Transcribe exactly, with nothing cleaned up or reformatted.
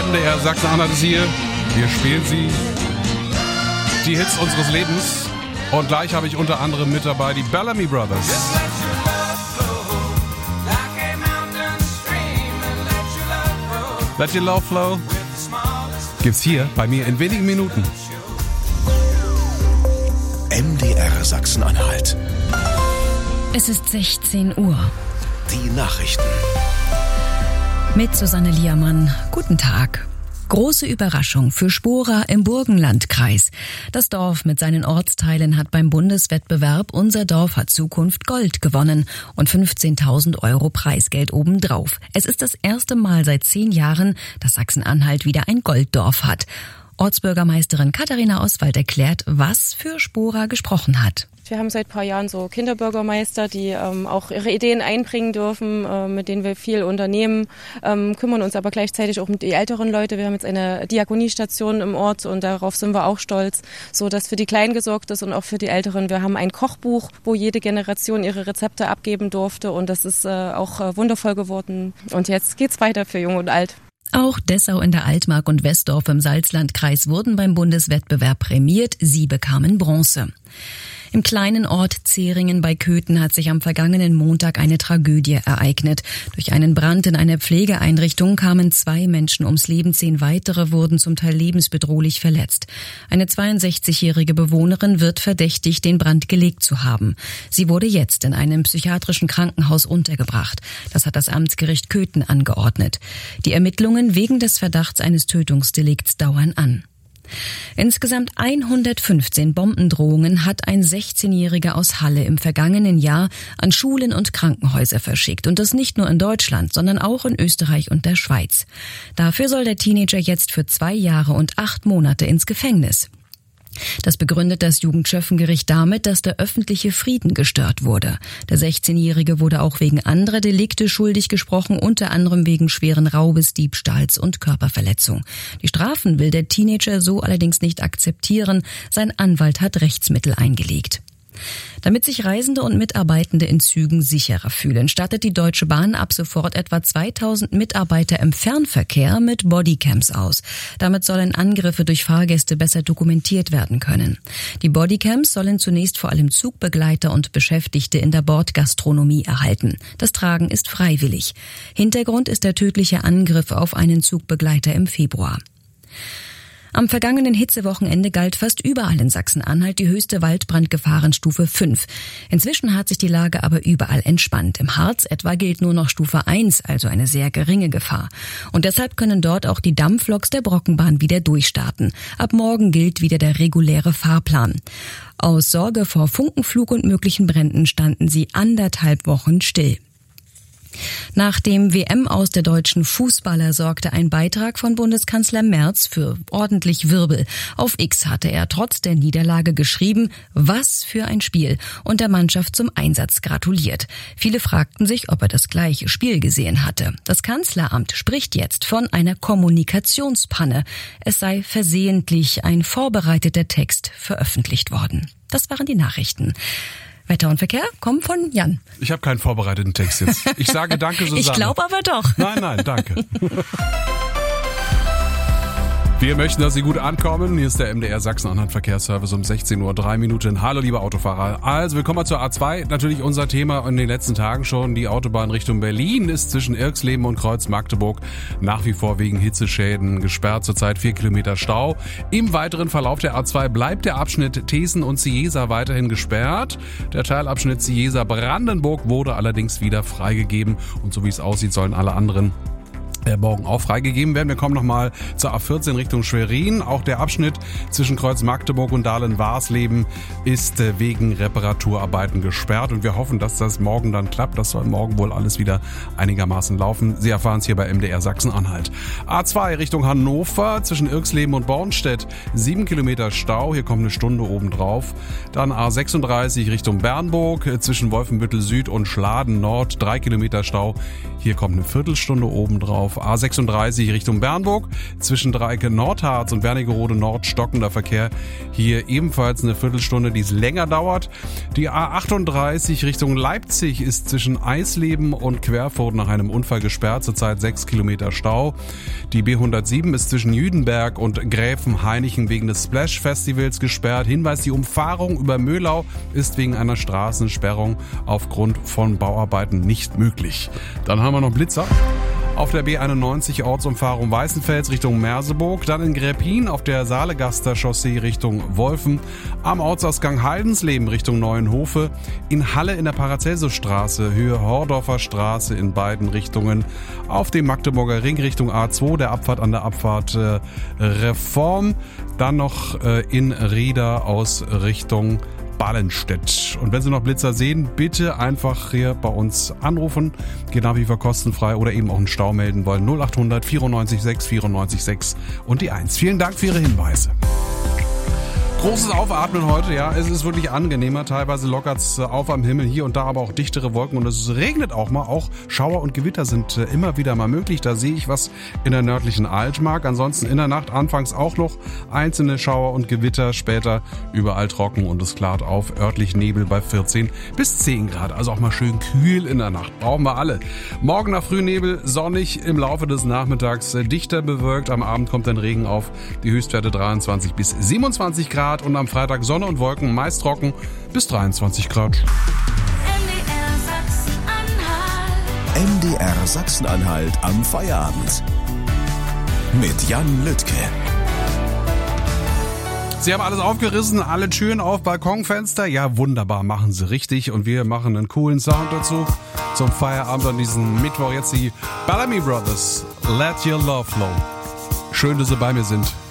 M D R Sachsen-Anhalt ist hier. Wir spielen sie. Die Hits unseres Lebens. Und gleich habe ich unter anderem mit dabei die Bellamy Brothers. Let your love flow. Gibt's hier bei mir in wenigen Minuten. M D R Sachsen-Anhalt. Es ist sechzehn Uhr. Die Nachrichten. Mit Susanne Liermann. Guten Tag. Große Überraschung für Spora im Burgenlandkreis. Das Dorf mit seinen Ortsteilen hat beim Bundeswettbewerb Unser Dorf hat Zukunft Gold gewonnen und fünfzehntausend Euro Preisgeld obendrauf. Es ist das erste Mal seit zehn Jahren, dass Sachsen-Anhalt wieder ein Golddorf hat. Ortsbürgermeisterin Katharina Oswald erklärt, was für Spora gesprochen hat. Wir haben seit ein paar Jahren so Kinderbürgermeister, die ähm, auch ihre Ideen einbringen dürfen, äh, mit denen wir viel unternehmen, ähm, kümmern uns aber gleichzeitig auch um die älteren Leute. Wir haben jetzt eine Diakoniestation im Ort und darauf sind wir auch stolz, so dass für die Kleinen gesorgt ist und auch für die Älteren. Wir haben ein Kochbuch, wo jede Generation ihre Rezepte abgeben durfte und das ist äh, auch äh, wundervoll geworden. Und jetzt geht's weiter für Jung und Alt. Auch Dessau in der Altmark und Westdorf im Salzlandkreis wurden beim Bundeswettbewerb prämiert. Sie bekamen Bronze. Im kleinen Ort Zeringen bei Köthen hat sich am vergangenen Montag eine Tragödie ereignet. Durch einen Brand in einer Pflegeeinrichtung kamen zwei Menschen ums Leben, zehn weitere wurden zum Teil lebensbedrohlich verletzt. Eine zweiundsechzigjährige Bewohnerin wird verdächtigt, den Brand gelegt zu haben. Sie wurde jetzt in einem psychiatrischen Krankenhaus untergebracht. Das hat das Amtsgericht Köthen angeordnet. Die Ermittlungen wegen des Verdachts eines Tötungsdelikts dauern an. Insgesamt hundertfünfzehn Bombendrohungen hat ein sechzehnjähriger aus Halle im vergangenen Jahr an Schulen und Krankenhäuser verschickt. Und das nicht nur in Deutschland, sondern auch in Österreich und der Schweiz. Dafür soll der Teenager jetzt für zwei Jahre und acht Monate ins Gefängnis. Das begründet das Jugendschöffengericht damit, dass der öffentliche Frieden gestört wurde. Der sechzehnjährige wurde auch wegen anderer Delikte schuldig gesprochen, unter anderem wegen schweren Raubes, Diebstahls und Körperverletzung. Die Strafen will der Teenager so allerdings nicht akzeptieren. Sein Anwalt hat Rechtsmittel eingelegt. Damit sich Reisende und Mitarbeitende in Zügen sicherer fühlen, stattet die Deutsche Bahn ab sofort etwa zweitausend Mitarbeiter im Fernverkehr mit Bodycams aus. Damit sollen Angriffe durch Fahrgäste besser dokumentiert werden können. Die Bodycams sollen zunächst vor allem Zugbegleiter und Beschäftigte in der Bordgastronomie erhalten. Das Tragen ist freiwillig. Hintergrund ist der tödliche Angriff auf einen Zugbegleiter im Februar. Am vergangenen Hitzewochenende galt fast überall in Sachsen-Anhalt die höchste Waldbrandgefahrenstufe fünf. Inzwischen hat sich die Lage aber überall entspannt. Im Harz etwa gilt nur noch Stufe eins, also eine sehr geringe Gefahr. Und deshalb können dort auch die Dampfloks der Brockenbahn wieder durchstarten. Ab morgen gilt wieder der reguläre Fahrplan. Aus Sorge vor Funkenflug und möglichen Bränden standen sie anderthalb Wochen still. Nach dem W M-Aus der deutschen Fußballer sorgte ein Beitrag von Bundeskanzler Merz für ordentlich Wirbel. Auf X hatte er trotz der Niederlage geschrieben, was für ein Spiel, und der Mannschaft zum Einsatz gratuliert. Viele fragten sich, ob er das gleiche Spiel gesehen hatte. Das Kanzleramt spricht jetzt von einer Kommunikationspanne. Es sei versehentlich ein vorbereiteter Text veröffentlicht worden. Das waren die Nachrichten. Wetter und Verkehr kommen von Jan. Ich habe keinen vorbereiteten Text jetzt. Ich sage danke, Susanne. Ich glaube aber doch. Nein, nein, danke. Wir möchten, dass Sie gut ankommen. Hier ist der M D R Sachsen-Anhalt Verkehrsservice um sechzehn Uhr drei Minuten. Hallo, liebe Autofahrer. Also, willkommen mal zur A zwei. Natürlich unser Thema in den letzten Tagen schon. Die Autobahn Richtung Berlin ist zwischen Irxleben und Kreuz Magdeburg nach wie vor wegen Hitzeschäden gesperrt. Zurzeit vier Kilometer Stau. Im weiteren Verlauf der A zwei bleibt der Abschnitt Thesen und Cieza weiterhin gesperrt. Der Teilabschnitt Cieza-Brandenburg wurde allerdings wieder freigegeben. Und so wie es aussieht, sollen alle anderen morgen auch freigegeben werden. Wir kommen nochmal zur A vierzehn Richtung Schwerin. Auch der Abschnitt zwischen Kreuz Magdeburg und Dahlen-Warsleben ist wegen Reparaturarbeiten gesperrt und wir hoffen, dass das morgen dann klappt. Das soll morgen wohl alles wieder einigermaßen laufen. Sie erfahren es hier bei M D R Sachsen-Anhalt. A zwei Richtung Hannover zwischen Irxleben und Bornstedt. Sieben Kilometer Stau. Hier kommt eine Stunde obendrauf. Dann A sechsunddreißig Richtung Bernburg zwischen Wolfenbüttel Süd und Schladen Nord. Drei Kilometer Stau. Hier kommt eine Viertelstunde obendrauf. auf A sechsunddreißig Richtung Bernburg. Zwischen Dreieck Nordharz und Wernigerode Nord stockender Verkehr. Hier ebenfalls eine Viertelstunde, die es länger dauert. Die A achtunddreißig Richtung Leipzig ist zwischen Eisleben und Querfurt nach einem Unfall gesperrt. Zurzeit sechs Kilometer Stau. Die B hundertsieben ist zwischen Jüdenberg und Gräfenhainichen wegen des Splash Festivals gesperrt. Hinweis, die Umfahrung über Möhlau ist wegen einer Straßensperrung aufgrund von Bauarbeiten nicht möglich. Dann haben wir noch Blitzer. Auf der B einundneunzig Ortsumfahrung Weißenfels Richtung Merseburg, dann in Gräpin auf der Saalegaster Chaussee Richtung Wolfen, am Ortsausgang Heidensleben Richtung Neuenhofe, in Halle in der Paracelsusstraße, Höhe Hordorfer Straße in beiden Richtungen, auf dem Magdeburger Ring Richtung A zwei, der Abfahrt an der Abfahrt äh, Reform, dann noch äh, in Rieda aus Richtung Ballenstedt. Und wenn Sie noch Blitzer sehen, bitte einfach hier bei uns anrufen. Geht nach wie vor kostenfrei oder eben auch einen Stau melden wollen. null achthundert vierundneunzig sechs vierundneunzig sechs und die eins. Vielen Dank für Ihre Hinweise. Großes Aufatmen heute, ja, es ist wirklich angenehmer, teilweise lockert's auf am Himmel, hier und da aber auch dichtere Wolken und es regnet auch mal, auch Schauer und Gewitter sind immer wieder mal möglich, da sehe ich was in der nördlichen Altmark, ansonsten in der Nacht anfangs auch noch einzelne Schauer und Gewitter, später überall trocken und es klart auf, örtlich Nebel bei vierzehn bis zehn Grad, also auch mal schön kühl in der Nacht, brauchen wir alle. Morgen nach Frühnebel, sonnig im Laufe des Nachmittags, dichter bewölkt, am Abend kommt dann Regen auf, die Höchstwerte dreiundzwanzig bis siebenundzwanzig Grad. Und am Freitag Sonne und Wolken, meist trocken bis dreiundzwanzig Grad. M D R Sachsen-Anhalt am Feierabend. Mit Jan Lüttke. Sie haben alles aufgerissen, alle Türen auf, Balkonfenster. Ja, wunderbar, machen Sie richtig. Und wir machen einen coolen Sound dazu zum Feierabend an diesem Mittwoch. Jetzt die Bellamy Brothers, Let Your Love Flow. Schön, dass Sie bei mir sind.